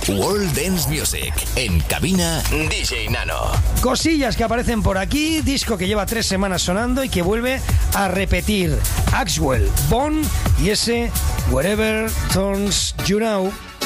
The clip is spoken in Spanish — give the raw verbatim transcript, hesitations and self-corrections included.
World Dance Music. En cabina, D J Nano. Cosillas que aparecen por aquí. Disco que lleva tres semanas sonando y que vuelve a repetir. Axwell, Bone y ese Wherever Turns You Know.